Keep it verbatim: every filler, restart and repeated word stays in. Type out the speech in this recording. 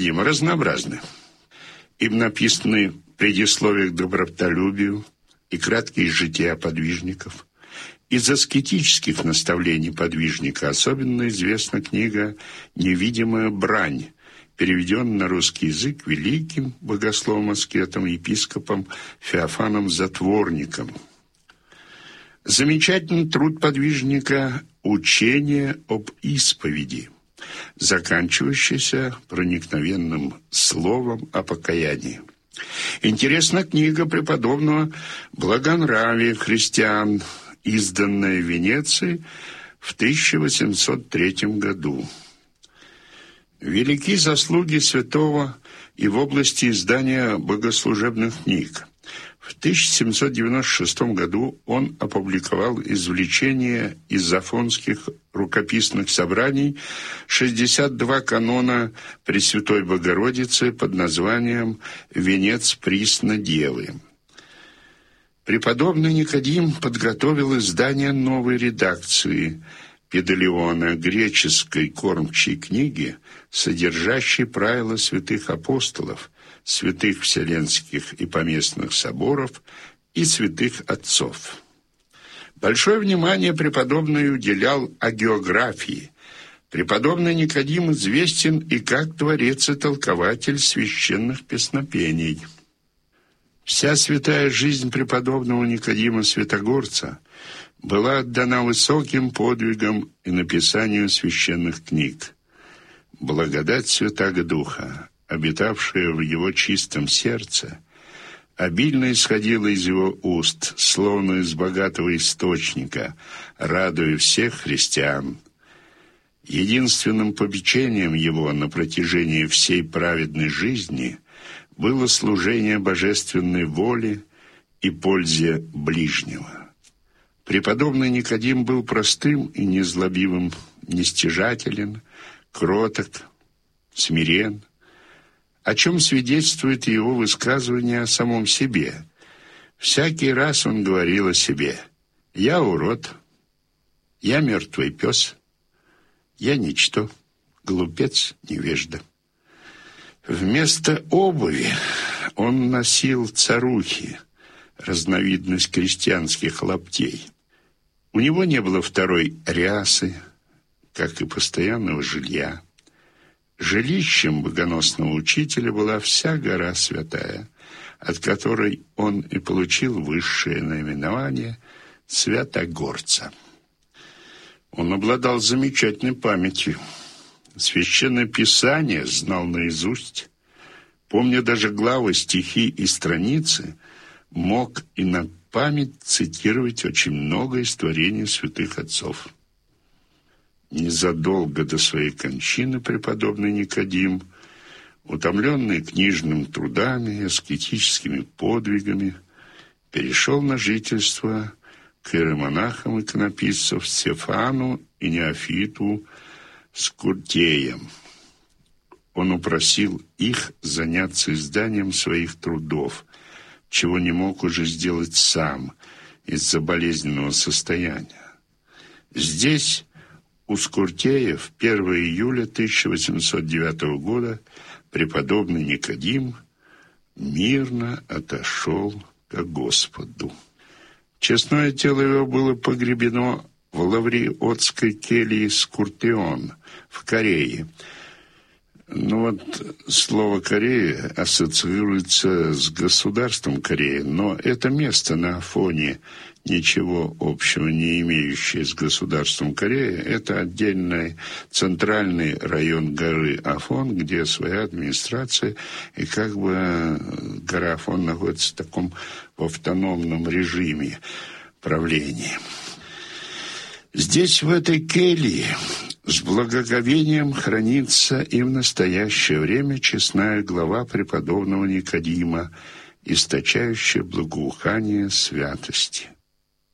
Им разнообразны. Им написаны предисловия к добротолюбию и краткие жития подвижников. Из аскетических наставлений подвижника особенно известна книга «Невидимая брань», переведенная на русский язык великим богословом-аскетом, епископом Феофаном Затворником. Замечательный труд подвижника «Учение об исповеди», заканчивающийся проникновенным словом о покаянии. Интересна книга преподобного «Благонравие христиан», изданная в Венеции в тысяча восемьсот третьем году. Велики заслуги святого и в области издания богослужебных книг. В тысяча семьсот девяносто шестом году он опубликовал извлечение из афонских рукописных собраний шестьдесят два канона Пресвятой Богородицы под названием «Венец присно Девы». Преподобный Никодим подготовил издание новой редакции Педалиона, греческой кормчей книги, содержащей правила святых апостолов, святых вселенских и поместных соборов и святых отцов. Большое внимание преподобный уделял агеографии. Преподобный Никодим известен и как творец и толкователь священных песнопений. Вся святая жизнь преподобного Никодима Святогорца была отдана высоким подвигам и написанию священных книг. Благодать Святаго Духа, обитавшая в его чистом сердце, обильно исходила из его уст, словно из богатого источника, радуя всех христиан. Единственным попечением его на протяжении всей праведной жизни было служение божественной воле и пользе ближнего. Преподобный Никодим был простым и незлобивым, нестяжателен, кроток, смирен, о чем свидетельствует его высказывание о самом себе. Всякий раз он говорил о себе: «Я урод, я мертвый пес, я ничто, глупец, невежда». Вместо обуви он носил царухи, разновидность крестьянских лаптей. У него не было второй рясы, как и постоянного жилья. Жилищем богоносного учителя была вся гора святая, от которой он и получил высшее наименование Святогорца. Он обладал замечательной памятью. Священное Писание знал наизусть. Помня даже главы, стихи и страницы, мог и на память цитировать очень много из творений святых отцов. Незадолго до своей кончины преподобный Никодим, утомленный книжными трудами и аскетическими подвигами, перешел на жительство к иеромонахам иконописцев Стефану и Неофиту Скуртеям. Он упросил их заняться изданием своих трудов, чего не мог уже сделать сам из-за болезненного состояния. Здесь, у Скуртеев, первого июля тысяча восемьсот девятого года, преподобный Никодим мирно отошел ко Господу. Честное тело его было погребено в Лавриотской келье Скуртеон в Корее. Ну вот слово «Корея» ассоциируется с государством Корея, но это место на Афоне, ничего общего не имеющее с государством Корея, это отдельный центральный район горы Афон, где своя администрация, и как бы гора Афон находится в таком автономном режиме правления. Здесь, в этой келье, с благоговением хранится и в настоящее время честная глава преподобного Никодима, источающая благоухание святости.